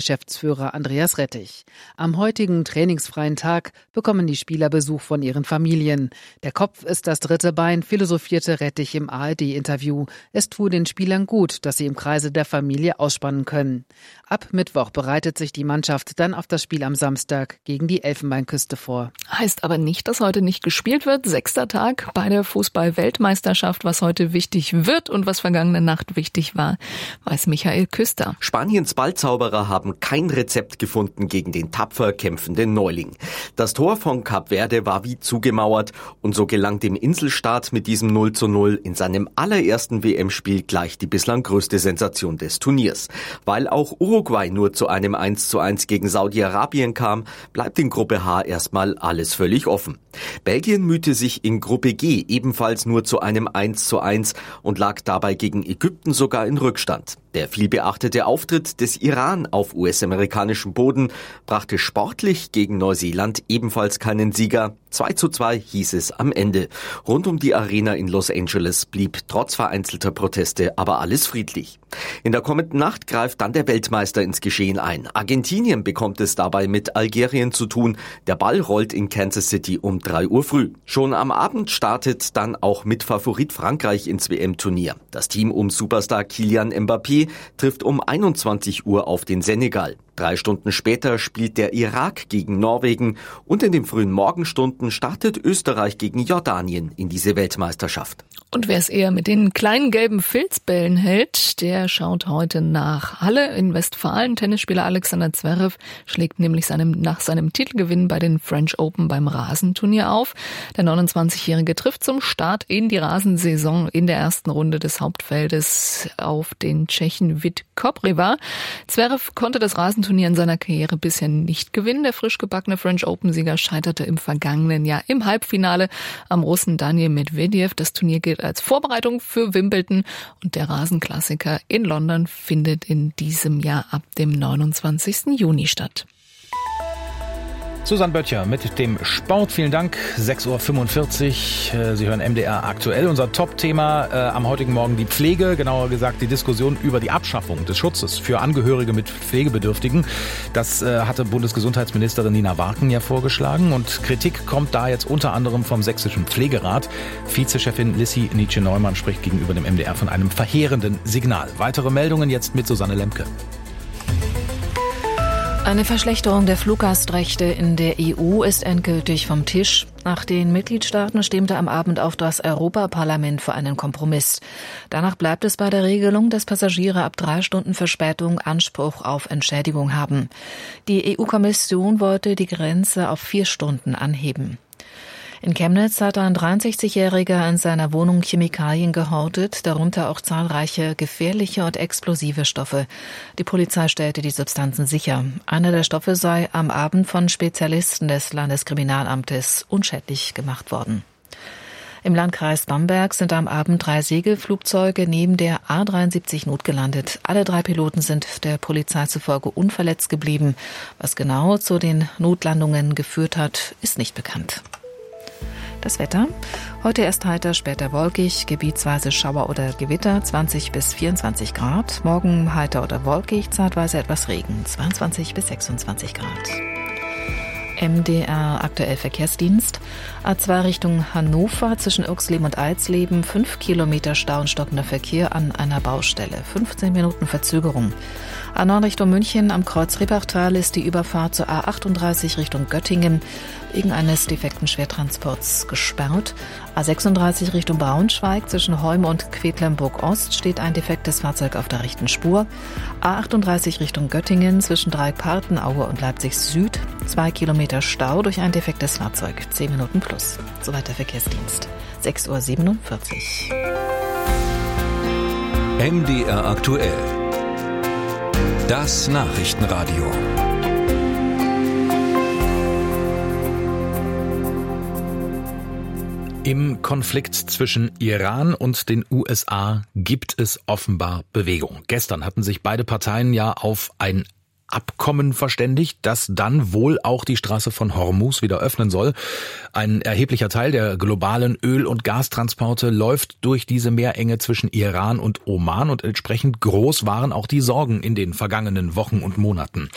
Geschäftsführer Andreas Rettich. Am heutigen trainingsfreien Tag bekommen die Spieler Besuch von ihren Familien. Der Kopf ist das dritte Bein, philosophierte Rettich im ARD-Interview. Es tue den Spielern gut, dass sie im Kreise der Familie ausspannen können. Ab Mittwoch bereitet sich die Mannschaft dann auf das Spiel am Samstag gegen die Elfenbeinküste vor. Heißt aber nicht, dass heute nicht gespielt wird. 6. Tag bei der Fußball-Weltmeisterschaft. Was heute wichtig wird und was vergangene Nacht wichtig war, weiß Michael Küster. Spaniens Ballzauberer haben kein Rezept gefunden gegen den tapfer kämpfenden Neuling. Das Tor von Kap Verde war wie zugemauert und so gelang dem Inselstaat mit diesem 0:0 in seinem allerersten WM-Spiel gleich die bislang größte Sensation des Turniers. Weil auch Uruguay nur zu einem 1:1 gegen Saudi-Arabien kam, bleibt in Gruppe H erstmal alles völlig offen. Belgien mühte sich in Gruppe G ebenfalls nur zu einem 1:1 und lag dabei gegen Ägypten sogar in Rückstand. Der vielbeachtete Auftritt des Iran auf US-amerikanischem Boden brachte sportlich gegen Neuseeland ebenfalls keinen Sieger. 2:2 hieß es am Ende. Rund um die Arena in Los Angeles blieb trotz vereinzelter Proteste aber alles friedlich. In der kommenden Nacht greift dann der Weltmeister ins Geschehen ein. Argentinien bekommt es dabei mit Algerien zu tun. Der Ball rollt in Kansas City um 3 Uhr früh. Schon am Abend startet dann auch mit Favorit Frankreich ins WM-Turnier. Das Team um Superstar Kylian Mbappé trifft um 21 Uhr auf den Senegal. 3 Stunden später spielt der Irak gegen Norwegen und in den frühen Morgenstunden startet Österreich gegen Jordanien in diese Weltmeisterschaft. Und wer es eher mit den kleinen gelben Filzbällen hält, der schaut heute nach Halle in Westfalen. Tennisspieler Alexander Zverev schlägt nämlich nach seinem Titelgewinn bei den French Open beim Rasenturnier auf. Der 29-Jährige trifft zum Start in die Rasensaison in der ersten Runde des Hauptfeldes auf den Tschechen Vit Kopriva. Zverev konnte das Rasenturnier in seiner Karriere bisher nicht gewinnen. Der frisch gebackene French Open-Sieger scheiterte im vergangenen Jahr im Halbfinale am Russen Daniil Medvedev. Das Turnier gilt als Vorbereitung für Wimbledon und der Rasenklassiker in London findet in diesem Jahr ab dem 29. Juni statt. Susanne Böttcher mit dem Sport. Vielen Dank. 6:45 Uhr. Sie hören MDR aktuell. Unser Top-Thema am heutigen Morgen die Pflege. Genauer gesagt die Diskussion über die Abschaffung des Schutzes für Angehörige mit Pflegebedürftigen. Das hatte Bundesgesundheitsministerin Nina Warken ja vorgeschlagen. Und Kritik kommt da jetzt unter anderem vom Sächsischen Pflegerat. Vizechefin Lissi Nietzsche-Neumann spricht gegenüber dem MDR von einem verheerenden Signal. Weitere Meldungen jetzt mit Susanne Lemke. Eine Verschlechterung der Fluggastrechte in der EU ist endgültig vom Tisch. Nach den Mitgliedstaaten stimmte am Abend auch das Europaparlament für einen Kompromiss. Danach bleibt es bei der Regelung, dass Passagiere ab 3 Stunden Verspätung Anspruch auf Entschädigung haben. Die EU-Kommission wollte die Grenze auf 4 Stunden anheben. In Chemnitz hat ein 63-Jähriger in seiner Wohnung Chemikalien gehortet, darunter auch zahlreiche gefährliche und explosive Stoffe. Die Polizei stellte die Substanzen sicher. Einer der Stoffe sei am Abend von Spezialisten des Landeskriminalamtes unschädlich gemacht worden. Im Landkreis Bamberg sind am Abend 3 Segelflugzeuge neben der A73 notgelandet. Alle 3 Piloten sind der Polizei zufolge unverletzt geblieben. Was genau zu den Notlandungen geführt hat, ist nicht bekannt. Das Wetter. Heute erst heiter, später wolkig, gebietsweise Schauer oder Gewitter, 20 bis 24 Grad. Morgen heiter oder wolkig, zeitweise etwas Regen, 22 bis 26 Grad. MDR aktuell Verkehrsdienst. A2 Richtung Hannover zwischen Irxleben und Alsleben. 5 Kilometer Stau und stockender Verkehr an einer Baustelle. 15 Minuten Verzögerung. A9 Richtung München am Kreuz Rebachtal ist die Überfahrt zur A38 Richtung Göttingen wegen eines defekten Schwertransports gesperrt. A36 Richtung Braunschweig zwischen Heum und Quedlinburg-Ost steht ein defektes Fahrzeug auf der rechten Spur. A38 Richtung Göttingen zwischen Dreieckparten, Aue und Leipzig Süd. 2 Kilometer Stau durch ein defektes Fahrzeug. 10 Minuten plus. Soweit der Verkehrsdienst. 6:47 Uhr. MDR aktuell. Das Nachrichtenradio. Im Konflikt zwischen Iran und den USA gibt es offenbar Bewegung. Gestern hatten sich beide Parteien ja auf ein Abkommen verständigt, das dann wohl auch die Straße von Hormuz wieder öffnen soll. Ein erheblicher Teil der globalen Öl- und Gastransporte läuft durch diese Meerenge zwischen Iran und Oman und entsprechend groß waren auch die Sorgen in den vergangenen Wochen und Monaten.